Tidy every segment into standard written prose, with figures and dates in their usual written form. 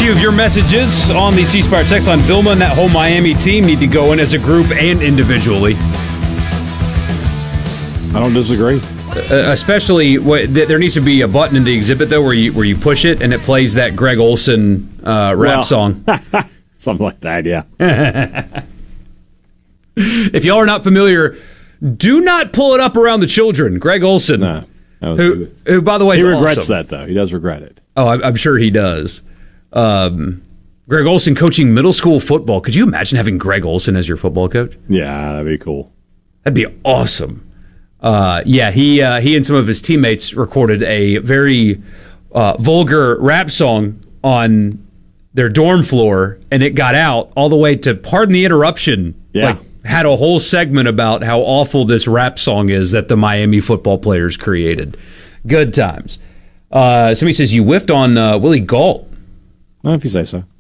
few of your messages on the C Spire text line. Vilma and that whole Miami team need to go in as a group and individually. I don't disagree. Especially, there needs to be a button in the exhibit, though, where you push it and it plays that Greg Olsen rap song. Something like that, yeah. If y'all are not familiar, do not pull it up around the children. Greg Olsen, No. who, by the way, he is regrets awesome. that, though. He does regret it. Oh, I'm sure he does. Greg Olsen coaching middle school football. Could you imagine having Greg Olsen as your football coach? Yeah, that'd be cool. That'd be awesome. He and some of his teammates recorded a very vulgar rap song on their dorm floor, and it got out all the way to, pardon the interruption, had a whole segment about how awful this rap song is that the Miami football players created. Good times. Somebody says, you whiffed on Willie Gault. Well, if you say so.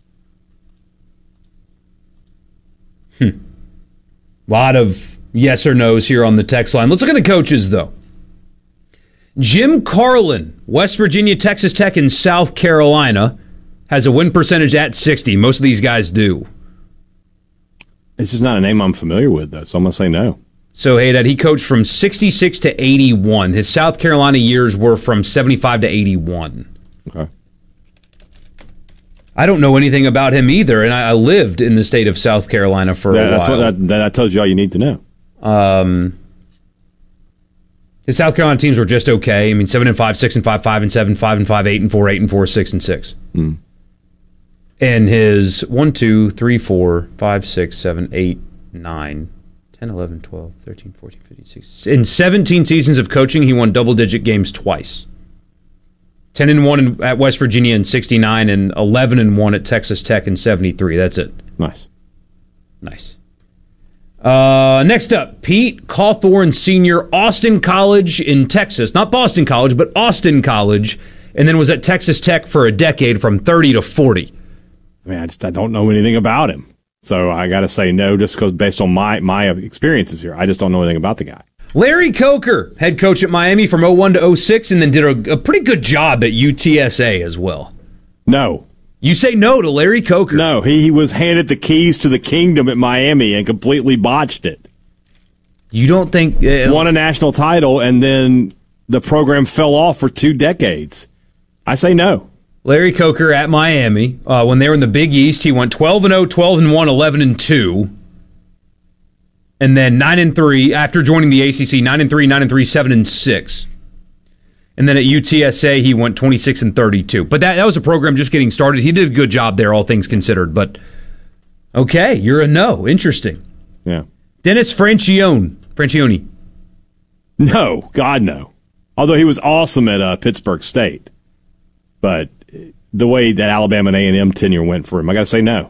Lot of yes or no's here on the text line. Let's look at the coaches, though. Jim Carlin, West Virginia, Texas Tech, and South Carolina, has a win percentage at 60. Most of these guys do. It's just not a name I'm familiar with, though, so I'm going to say no. So, Haydad, he coached from 66 to 81. His South Carolina years were from 75 to 81. Okay. I don't know anything about him either, and I lived in the state of South Carolina for a while. That tells you all you need to know. His South Carolina teams were just okay. I mean, 7-5, 6-5, 5-7, 5-5, 8-4, 8-4, 6-6. Mm. And his 1, 2, 3, 4, 5, 6, 7, 8, 9, 10, 11, 12, 13, 14, 15, 16. In 17 seasons of coaching, he won double-digit games twice. 10-1 at West Virginia in 69 and 11-1 at Texas Tech in 73. That's it. Nice. Next up, Pete Cawthorn Sr., Austin College in Texas. Not Boston College, but Austin College. And then was at Texas Tech for a decade from 30 to 40. I mean, I don't know anything about him. So I got to say no just because based on my experiences here. I just don't know anything about the guy. Larry Coker, head coach at Miami from 01 to 06, and then did a pretty good job at UTSA as well. No. You say no to Larry Coker. No, he was handed the keys to the kingdom at Miami and completely botched it. You don't think... won a national title, and then the program fell off for 2 decades. I say no. Larry Coker at Miami, when they were in the Big East, he went 12-0, 12-1, 11-2. And then 9-3 after joining the ACC, 9-3, 9-3, 7-6. And then at UTSA, he went 26-32. But that was a program just getting started. He did a good job there, all things considered. But, okay, you're a no. Interesting. Yeah. Dennis Francione. No, God, no. Although he was awesome at Pittsburgh State. But the way that Alabama and A&M tenure went for him, I got to say no.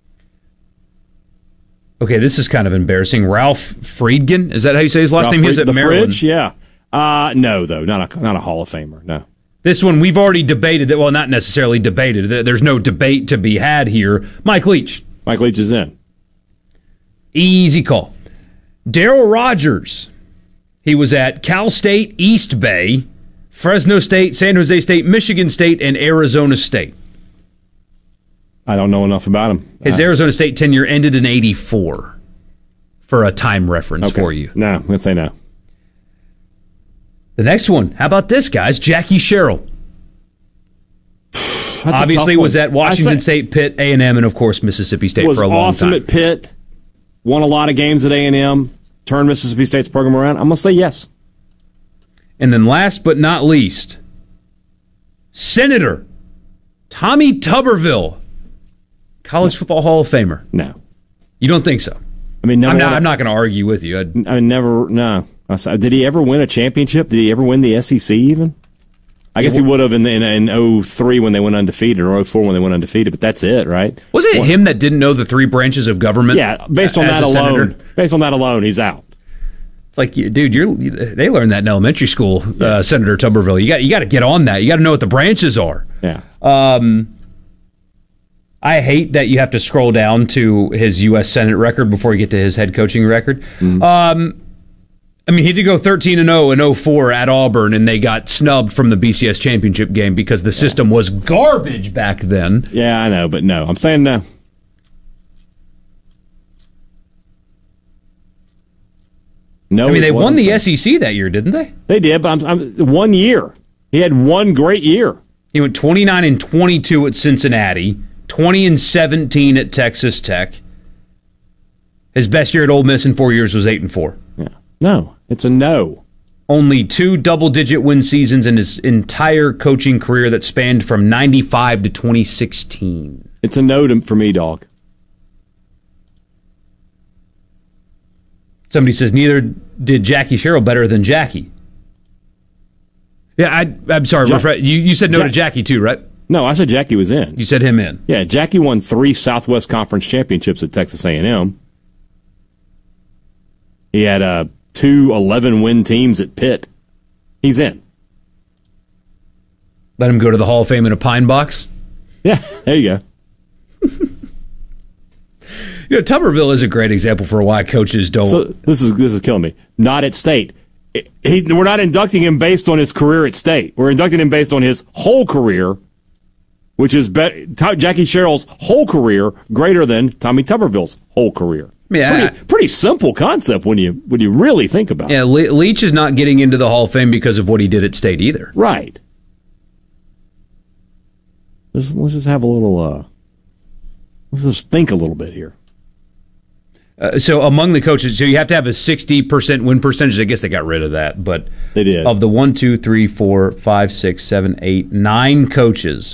Okay, this is kind of embarrassing. Ralph Friedgen, is that how you say his last name? He was at Maryland. Fridge, yeah. No, though, not a Hall of Famer. No. This one we've already debated. Well, not necessarily debated. There's no debate to be had here. Mike Leach. Mike Leach is in. Easy call. Darryl Rogers. He was at Cal State, East Bay, Fresno State, San Jose State, Michigan State, and Arizona State. I don't know enough about him. His Arizona State tenure ended in 84 for a time reference for you. No, I'm going to say no. The next one, how about this, guys? Jackie Sherrill. Obviously was at Washington State, Pitt, A&M, and of course Mississippi State for a long time. Was awesome at Pitt, won a lot of games at A&M, turned Mississippi State's program around. I'm going to say yes. And then last but not least, Senator Tommy Tuberville, College Football Hall of Famer. No. You don't think so? I mean, I'm not going to argue with you. No. Did he ever win a championship? Did he ever win the SEC even? I guess he would have in 03 when they went undefeated, or 04 when they went undefeated, but that's it, right? Wasn't it him that didn't know the 3 branches of government? Yeah, based on that alone, he's out. It's like, dude, they learned that in elementary school, Senator Tuberville. You got to get on that. You got to know what the branches are. Yeah. I hate that you have to scroll down to his U.S. Senate record before you get to his head coaching record. Mm-hmm. I mean, he did go 13-0 in 04 at Auburn, and they got snubbed from the BCS championship game because the system was garbage back then. Yeah, I know, but no. I'm saying no. No, I mean, they won the SEC that year, didn't they? They did, but I'm 1 year. He had one great year. He went 29-22 at Cincinnati, 20-17 at Texas Tech. His best year at Ole Miss in 4 years was 8-4. Yeah. No, it's a no. Only 2 double-digit win seasons in his entire coaching career that spanned from 95 to 2016. It's a no for me, dog. Somebody says, neither did Jackie Sherrill better than Jackie. Yeah, I'm sorry. You said no to Jackie too, right? No, I said Jackie was in. You said him in. Yeah, Jackie won 3 Southwest Conference championships at Texas A&M. He had 2 11-win teams at Pitt. He's in. Let him go to the Hall of Fame in a pine box? Yeah, there you go. Tuberville is a great example for why coaches don't. So this is killing me. Not at State. We're not inducting him based on his career at State. We're inducting him based on his whole career, which is Jackie Sherrill's whole career greater than Tommy Tuberville's whole career. Yeah, pretty simple concept when you really think about it. Yeah, Leach is not getting into the Hall of Fame because of what he did at State either. Right. Let's just have a little. Let's just think a little bit here. So among the coaches, so you have to have a 60% win percentage. I guess they got rid of that, but they did. Of the 1, 2, 3, 4, 5, 6, 7, 8, 9 coaches,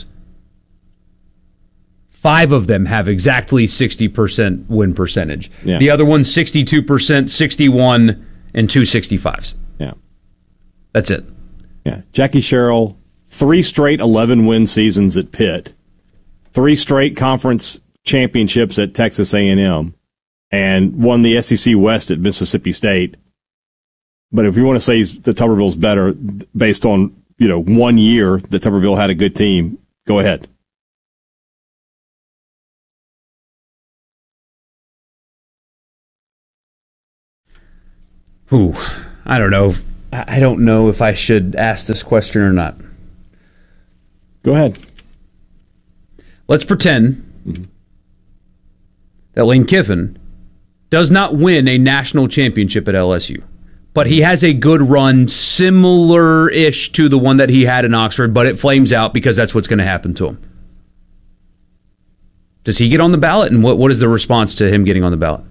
5 of them have exactly 60% win percentage. Yeah. The other one's 62%, 61, and 2 65s. Yeah. That's it. Yeah. Jackie Sherrill, 3 straight 11-win seasons at Pitt, 3 straight conference championships at Texas A&M, and won the SEC West at Mississippi State. But if you want to say that Tuberville's better based on 1 year that Tuberville had a good team, go ahead. I don't know. I don't know if I should ask this question or not. Go ahead. Let's pretend that Lane Kiffin does not win a national championship at LSU, but he has a good run similar-ish to the one that he had in Oxford, but it flames out because that's what's going to happen to him. Does he get on the ballot, and what is the response to him getting on the ballot?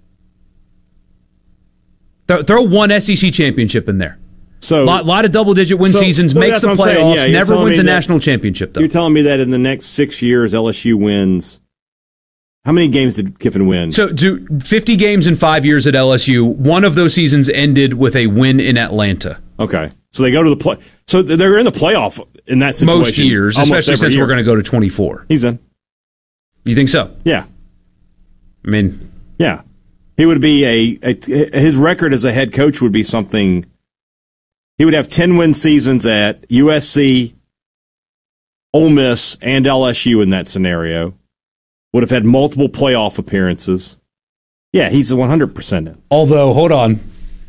Throw one SEC championship in there. So lot of double-digit win seasons, makes the playoffs, never wins a national championship, though. You're telling me that in the next 6 years, LSU wins. How many games did Kiffin win? So, 50 games in 5 years at LSU. One of those seasons ended with a win in Atlanta. Okay. So they go to the play. So they're in the playoff in that situation. Most years, especially since we're going to go to 24. He's in. You think so? Yeah. I mean, yeah. He would be his record as a head coach would be something. He would have 10-win seasons at USC, Ole Miss, and LSU in that scenario. Would have had multiple playoff appearances. Yeah, he's 100% in. Although, hold on.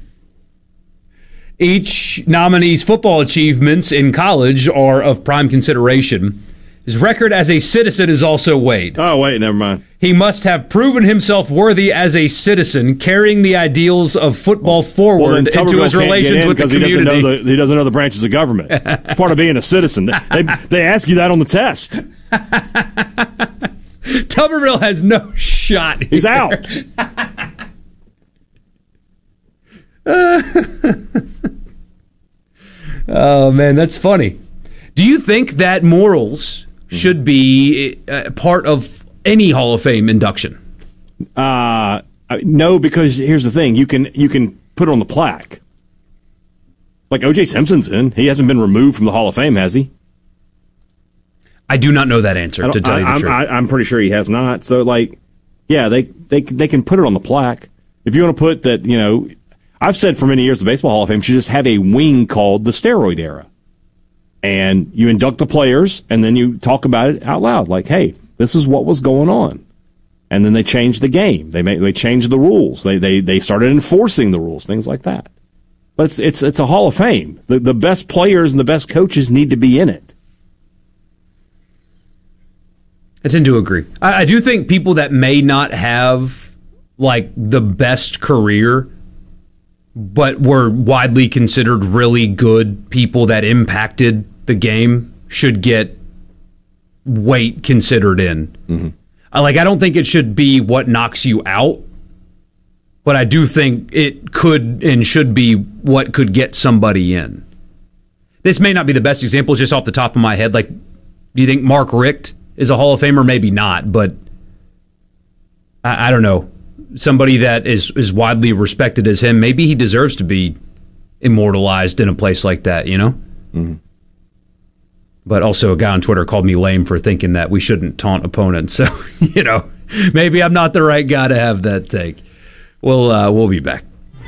Each nominee's football achievements in college are of prime consideration. His record as a citizen is also weighed. Oh, wait, never mind. He must have proven himself worthy as a citizen, carrying the ideals of football forward into his relations with the community. He doesn't know the branches of government. It's part of being a citizen. They ask you that on the test. Tuberville has no shot here. He's out. Oh, man, that's funny. Do you think that morals should be part of any Hall of Fame induction? No, because here's the thing. You can put it on the plaque. Like O.J. Simpson's in. He hasn't been removed from the Hall of Fame, has he? I do not know that answer, to tell you the truth. I'm pretty sure he has not. So, yeah, they can put it on the plaque. If you want to put that, I've said for many years the Baseball Hall of Fame should just have a wing called the steroid era. And you induct the players, and then you talk about it out loud. Like, hey, this is what was going on. And then they changed the game. They changed the rules. They started enforcing the rules, things like that. But it's a Hall of Fame. The best players and the best coaches need to be in it. I tend to agree. I do think people that may not have like the best career, but were widely considered really good people that impacted the game, should get weight considered in. Mm-hmm. I don't think it should be what knocks you out, but I do think it could and should be what could get somebody in. This may not be the best example, just off the top of my head. Like, do you think Mark Richt is a Hall of Famer? Maybe not, but I don't know. Somebody that is widely respected as him, maybe he deserves to be immortalized in a place like that, you know? Mm-hmm. But also a guy on Twitter called me lame for thinking that we shouldn't taunt opponents. So, maybe I'm not the right guy to have that take. We'll be back.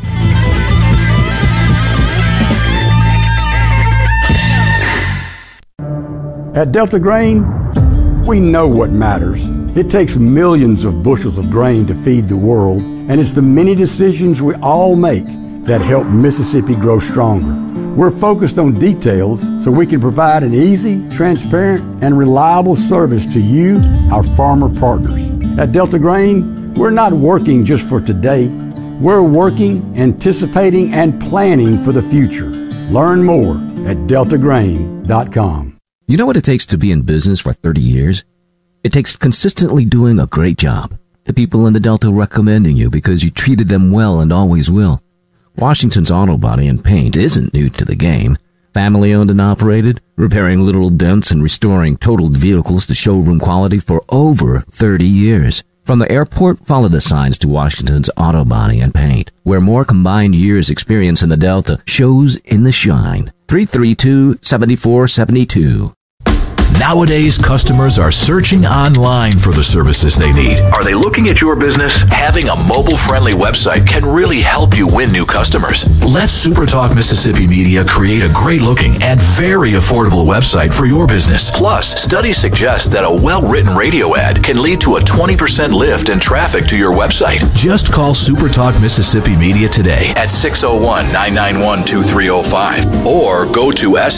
At Delta Grain, we know what matters. It takes millions of bushels of grain to feed the world, and it's the many decisions we all make that help Mississippi grow stronger. We're focused on details so we can provide an easy, transparent, and reliable service to you, our farmer partners. At Delta Grain, we're not working just for today. We're working, anticipating, and planning for the future. Learn more at deltagrain.com. You know what it takes to be in business for 30 years? It takes consistently doing a great job. The people in the Delta recommending you because you treated them well and always will. Washington's Auto Body and Paint isn't new to the game. Family owned and operated, repairing literal dents and restoring totaled vehicles to showroom quality for over 30 years. From the airport, follow the signs to Washington's Auto Body and Paint, where more combined years experience in the Delta shows in the shine. 332-7472. Nowadays, customers are searching online for the services they need. Are they looking at your business? Having a mobile-friendly website can really help you win new customers. Let SuperTalk Mississippi Media create a great-looking and very affordable website for your business. Plus, studies suggest that a well-written radio ad can lead to a 20% lift in traffic to your website. Just call SuperTalk Mississippi Media today at 601-991-2305 or go to